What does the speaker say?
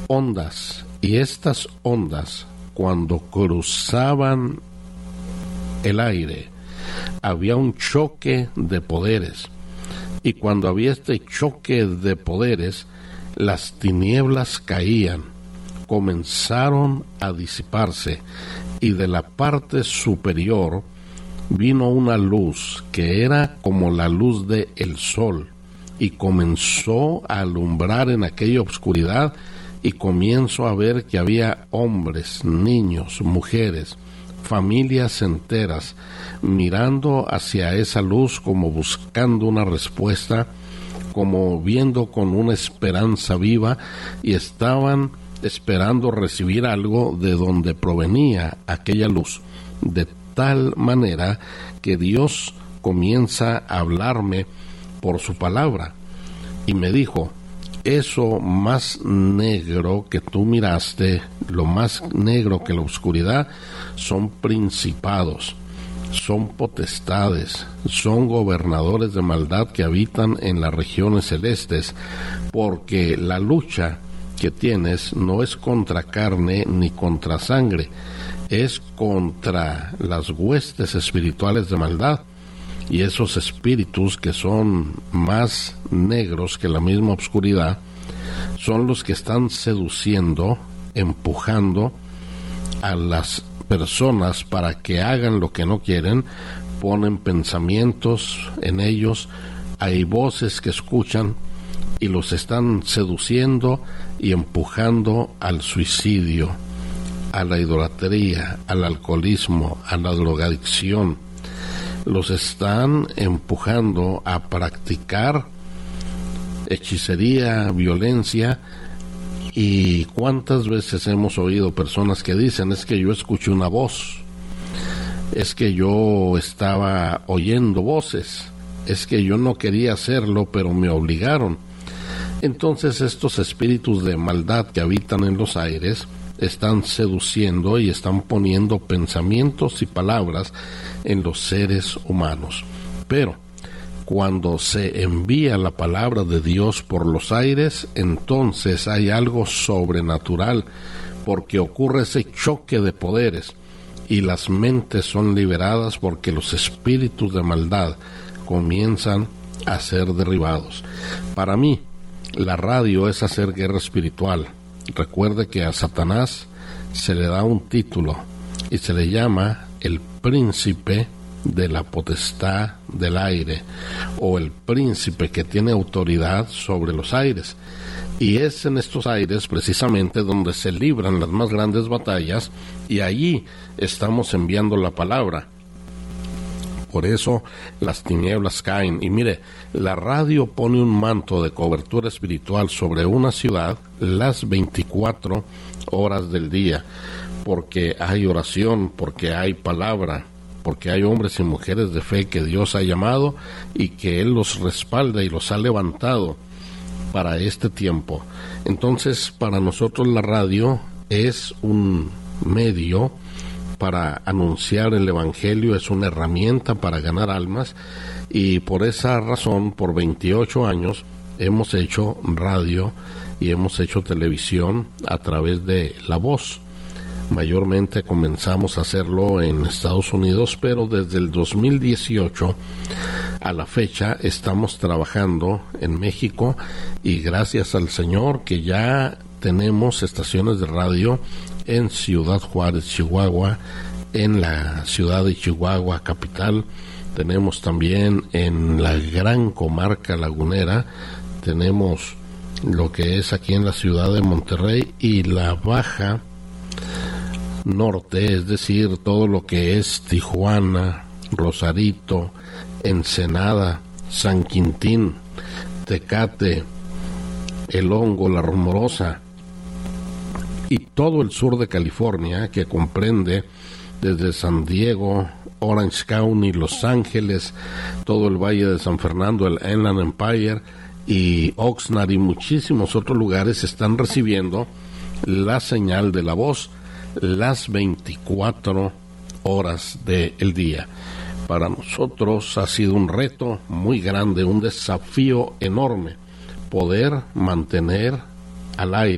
ondas, y estas ondas, cuando cruzaban el aire, había un choque de poderes, y cuando había este choque de poderes, las tinieblas caían, comenzaron a disiparse, y de la parte superior vino una luz que era como la luz del sol, y comenzó a alumbrar en aquella oscuridad, y comienzo a ver que había hombres, niños, mujeres, familias enteras, mirando hacia esa luz como buscando una respuesta, como viendo con una esperanza viva, y estaban esperando recibir algo de donde provenía aquella luz, de tal manera que Dios comienza a hablarme por su palabra, y me dijo: eso más negro que tú miraste, lo más negro que la oscuridad, son principados, son potestades, son gobernadores de maldad que habitan en las regiones celestes, porque la lucha que tienes no es contra carne ni contra sangre, es contra las huestes espirituales de maldad, y esos espíritus que son más negros que la misma oscuridad son los que están seduciendo, empujando a las personas para que hagan lo que no quieren, ponen pensamientos en ellos, hay voces que escuchan y los están seduciendo y empujando al suicidio, a la idolatría, al alcoholismo, a la drogadicción. Los están empujando a practicar hechicería, violencia. Y cuántas veces hemos oído personas que dicen: es que yo escuché una voz, es que yo estaba oyendo voces, es que yo no quería hacerlo pero me obligaron. Entonces estos espíritus de maldad que habitan en los aires están seduciendo y están poniendo pensamientos y palabras en los seres humanos. Pero cuando se envía la palabra de Dios por los aires, entonces hay algo sobrenatural, porque ocurre ese choque de poderes y las mentes son liberadas, porque los espíritus de maldad comienzan a ser derribados. Para mí, la radio es hacer guerra espiritual. Recuerde que a Satanás se le da un título y se le llama el príncipe de la potestad del aire, o el príncipe que tiene autoridad sobre los aires. Y es en estos aires precisamente donde se libran las más grandes batallas, y allí estamos enviando la palabra. Por eso las tinieblas caen. Y mire, la radio pone un manto de cobertura espiritual sobre una ciudad las 24 horas del día, porque hay oración, porque hay palabra, porque hay hombres y mujeres de fe que Dios ha llamado y que Él los respalda y los ha levantado para este tiempo. Entonces, para nosotros la radio es un medio para anunciar el Evangelio, es una herramienta para ganar almas, y por esa razón, por 28 años, hemos hecho radio y hemos hecho televisión a través de La Voz. Mayormente comenzamos a hacerlo en Estados Unidos, pero desde el 2018 a la fecha estamos trabajando en México, y gracias al Señor que ya tenemos estaciones de radio en Ciudad Juárez, Chihuahua, en la ciudad de Chihuahua capital. Tenemos también en la gran comarca lagunera, tenemos lo que es aquí en la ciudad de Monterrey y la Baja Norte, es decir, todo lo que es Tijuana, Rosarito, Ensenada, San Quintín, Tecate, El Hongo, La Rumorosa, y todo el sur de California, que comprende desde San Diego, Orange County, Los Ángeles, todo el Valle de San Fernando, el Inland Empire y Oxnard y muchísimos otros lugares están recibiendo la señal de La Voz las 24 horas del día. Para nosotros ha sido un reto muy grande, un desafío enorme, poder mantener al aire